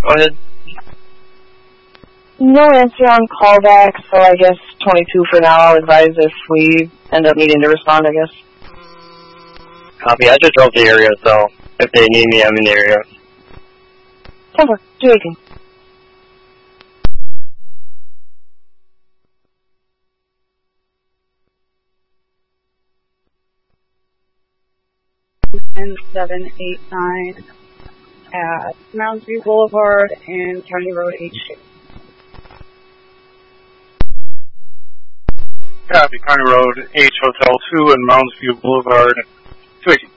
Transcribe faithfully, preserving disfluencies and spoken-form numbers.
Go ahead. No answer on callback, so I guess twenty-two for now. I'll advise if we end up needing to respond, I guess. Copy. I just drove the area, so if they need me, I'm in the area. ten four, two eighteen. ten seven eight nine at Mounds View Boulevard and County Road H two. Copy. County Road H Hotel two and Mounds View Boulevard two eighteen.